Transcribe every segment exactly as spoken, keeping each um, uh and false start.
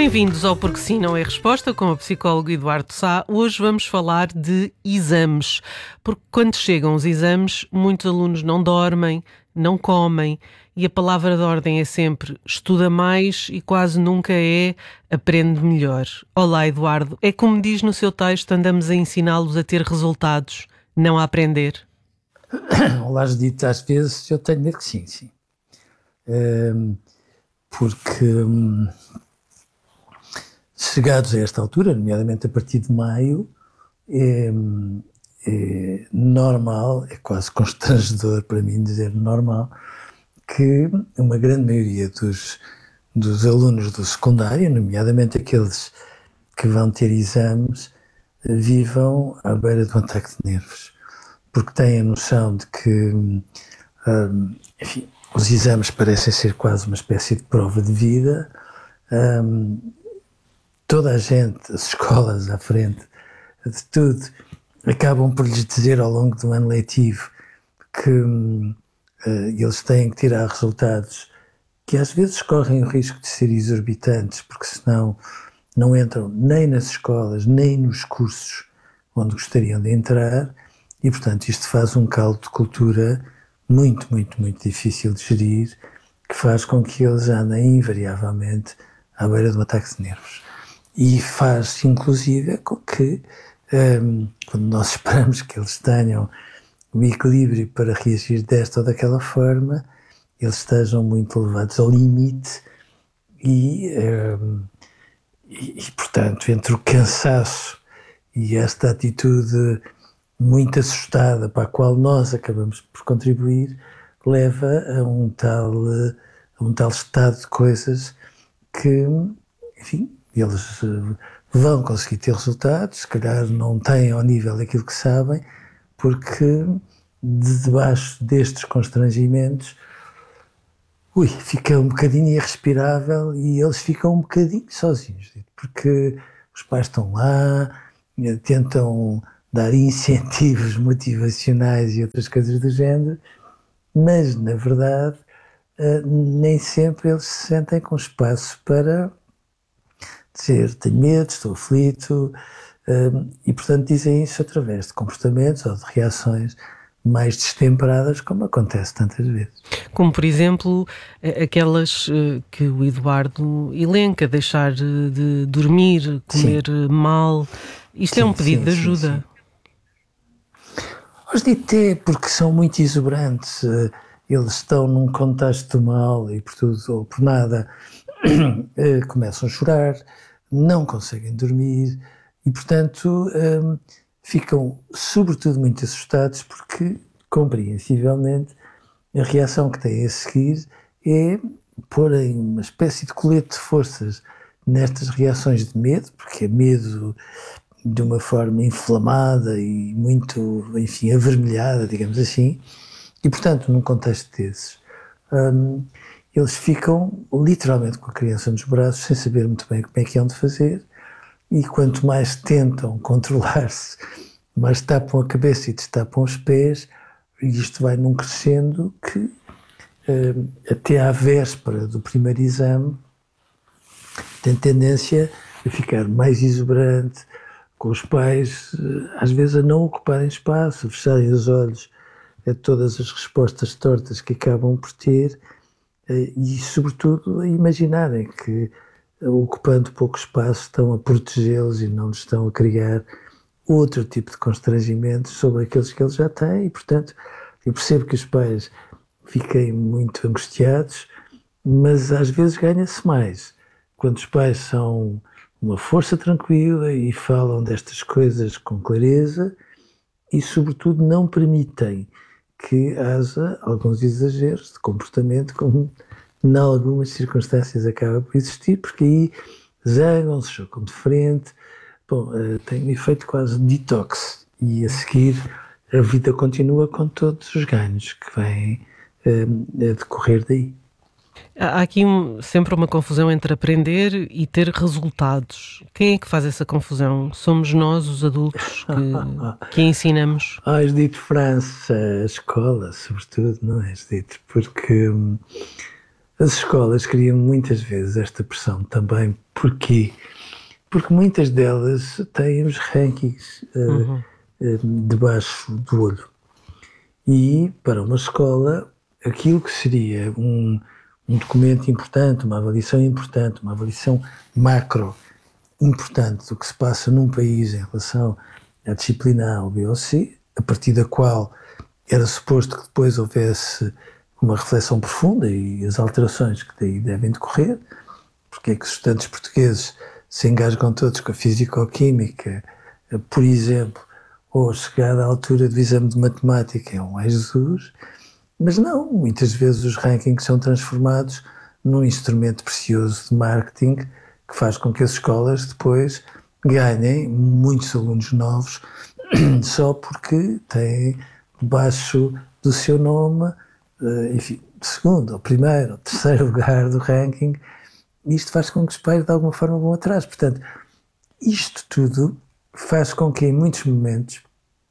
Bem-vindos ao Porque Sim Não é Resposta, com o psicólogo Eduardo Sá. Hoje vamos falar de exames, porque quando chegam os exames, muitos alunos não dormem, não comem, e a palavra de ordem é sempre estuda mais e quase nunca é aprende melhor. Olá, Eduardo, é como diz no seu texto, andamos a ensiná-los a ter resultados, não a aprender? Olá, Judite, às vezes eu tenho medo que sim, sim. Um, porque um, chegados a esta altura, nomeadamente a partir de maio, é, é normal, é quase constrangedor para mim dizer normal, que uma grande maioria dos, dos alunos do secundário, nomeadamente aqueles que vão ter exames, vivam à beira de um ataque de nervos. Porque têm a noção de que, um, enfim, os exames parecem ser quase uma espécie de prova de vida. Um, toda a gente, as escolas à frente de tudo, acabam por lhes dizer ao longo do ano letivo que um, uh, eles têm que tirar resultados que às vezes correm o risco de ser exorbitantes, porque senão não entram nem nas escolas, nem nos cursos onde gostariam de entrar. E, portanto, isto faz um caldo de cultura muito, muito, muito difícil de gerir, que faz com que eles andem invariavelmente à beira de um ataque de nervos. E faz, inclusive, com que, um, quando nós esperamos que eles tenham o equilíbrio para reagir desta ou daquela forma, eles estejam muito levados ao limite e, um, e, e, portanto, entre o cansaço e esta atitude muito assustada, para a qual nós acabamos por contribuir, leva a um tal, a um tal estado de coisas que, enfim, eles vão conseguir ter resultados, se calhar não têm ao nível daquilo que sabem, porque de debaixo destes constrangimentos, ui, fica um bocadinho irrespirável e eles ficam um bocadinho sozinhos, porque os pais estão lá, tentam dar incentivos motivacionais e outras coisas do género, mas, na verdade, nem sempre eles se sentem com espaço para dizer tenho medo, estou aflito, e, portanto, dizem isso através de comportamentos ou de reações mais destemperadas, como acontece tantas vezes. Como, por exemplo, aquelas que o Eduardo elenca, deixar de dormir, comer sim. mal. Isto sim, é um pedido sim, de ajuda. Sim, sim. Os D T, porque são muito exuberantes, eles estão num contexto mal e por tudo ou por nada começam a chorar, não conseguem dormir e, portanto, ficam sobretudo muito assustados porque, compreensivelmente, a reação que têm a seguir é porem uma espécie de colete de forças nestas reações de medo, porque é medo de uma forma inflamada e muito, enfim, avermelhada, digamos assim, e, portanto, num contexto desses, um, eles ficam literalmente com a criança nos braços, sem saber muito bem como é que hão de fazer, e quanto mais tentam controlar-se, mais tapam a cabeça e destapam os pés, e isto vai num crescendo que, um, até à véspera do primeiro exame, tem tendência a ficar mais exuberante, com os pais, às vezes, a não ocuparem espaço, a fecharem os olhos a todas as respostas tortas que acabam por ter e, sobretudo, a imaginarem que, ocupando pouco espaço, estão a protegê-los e não lhes estão a criar outro tipo de constrangimentos sobre aqueles que eles já têm. E, portanto, eu percebo que os pais fiquem muito angustiados, mas às vezes ganha-se mais quando os pais são uma força tranquila e falam destas coisas com clareza e, sobretudo, não permitem que haja alguns exageros de comportamento, como em algumas circunstâncias acaba por existir, porque aí zangam-se, chocam de frente. Bom, tem um efeito quase de detox e a seguir a vida continua com todos os ganhos que vêm a decorrer daí. Há aqui um, sempre uma confusão entre aprender e ter resultados. Quem é que faz essa confusão? Somos nós, os adultos, que, que ensinamos? Ah, és dito França, a escola, sobretudo, não és dito? Porque As escolas criam muitas vezes esta pressão também. Porquê? Porque muitas delas têm os rankings uh, Uhum. uh, debaixo do olho. E para uma escola, aquilo que seria um, um documento importante, uma avaliação importante, uma avaliação macro importante do que se passa num país em relação à disciplina A ou B ou C, a partir da qual era suposto que depois houvesse uma reflexão profunda e as alterações que daí devem decorrer, porque é que os estudantes portugueses se engasgam todos com a físico-química, por exemplo, ou chegada à altura do exame de matemática é um ai Jesus, mas não, muitas vezes os rankings são transformados num instrumento precioso de marketing que faz com que as escolas depois ganhem muitos alunos novos só porque têm debaixo do seu nome, enfim, segundo, ou primeiro, ou terceiro lugar do ranking. Isto faz com que os pais de alguma forma vão atrás. Portanto, isto tudo faz com que em muitos momentos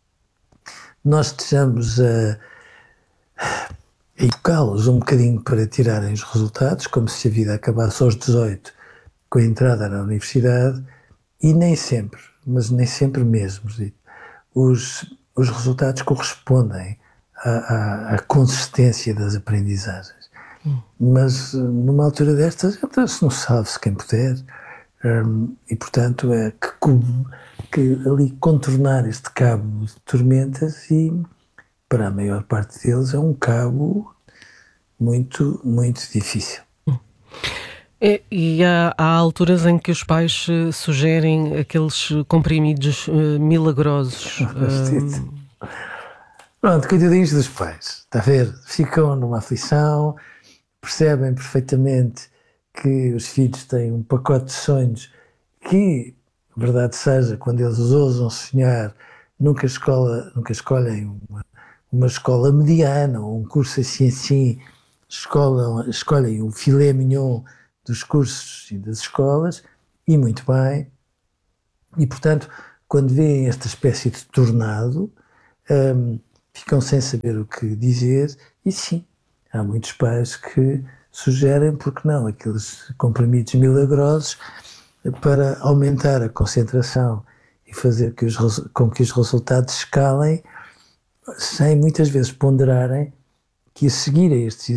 nós estejamos a, a educá-los um bocadinho para tirarem os resultados, como se a vida acabasse aos dezoito com a entrada na universidade, e nem sempre, mas nem sempre mesmo, os, os resultados correspondem à, à, à consistência das aprendizagens. Hum. Mas numa altura destas, se não sabe-se quem puder, um, e portanto é que, que ali contornar este cabo de tormentas, e para a maior parte deles é um cabo muito, muito difícil. É, e há, há alturas em que os pais uh, sugerem aqueles comprimidos uh, milagrosos. Uh... Pronto, coitadinhos dos pais, está a ver? Ficam numa aflição, percebem perfeitamente que os filhos têm um pacote de sonhos que, verdade seja, quando eles ousam sonhar, nunca, escola, nunca escolhem uma, uma escola mediana ou um curso assim assim, escola, escolhem o filé mignon dos cursos e das escolas, e muito bem, e portanto, quando veem esta espécie de tornado, um, ficam sem saber o que dizer, e sim, há muitos pais que sugerem, porque não, aqueles comprimidos milagrosos para aumentar a concentração e fazer que os, com que os resultados escalem, sem muitas vezes ponderarem que a seguir a estes